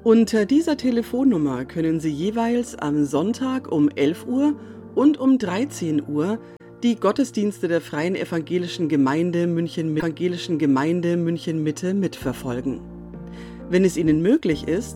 Unter dieser Telefonnummer können Sie jeweils am Sonntag um 11 Uhr und um 13 Uhr die Gottesdienste der Freien Evangelischen Gemeinde München Mitte mitverfolgen. Wenn es Ihnen möglich ist,